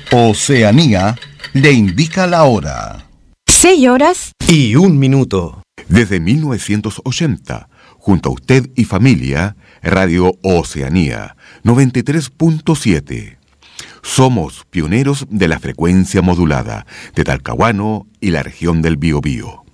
Oceanía le indica la hora. 6:01. Desde 1980, junto a usted y familia, Radio Oceanía 93.7. Somos pioneros de la frecuencia modulada de Talcahuano y la región del Biobío.